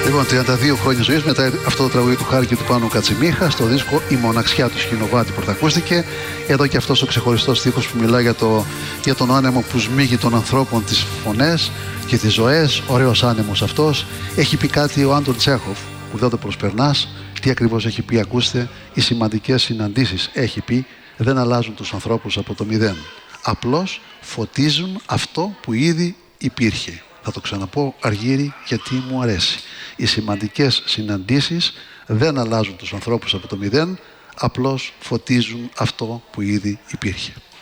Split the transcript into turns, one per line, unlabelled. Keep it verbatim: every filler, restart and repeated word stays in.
Λοιπόν, τριάντα δύο χρόνια ζωής μετά αυτό το τραγούδι του Χάρη και του Πάνου Κατσιμίχα στο δίσκο «Η μοναξιά του Σκηνοβάτη» πρωτακούστηκε. Εδώ και αυτός ο ξεχωριστός στίχος που μιλά για, το, για τον άνεμο που σμίγει των ανθρώπων τις φωνές και τις ζωές. Ωραίος άνεμος αυτός. Έχει πει κάτι ο Άντων Τσέχοφ που δεν το προσπερνάς. Τι ακριβώς έχει πει, ακούστε. Οι σημαντικές συναντήσεις, έχει πει, δεν αλλάζουν τους ανθρώπους από το μηδέν. Απλώς φωτίζουν αυτό που ήδη υπήρχε. Θα το ξαναπώ, Αργύρη, γιατί μου αρέσει. Οι σημαντικές συναντήσεις δεν αλλάζουν τους ανθρώπους από το μηδέν, απλώς φωτίζουν αυτό που ήδη υπήρχε.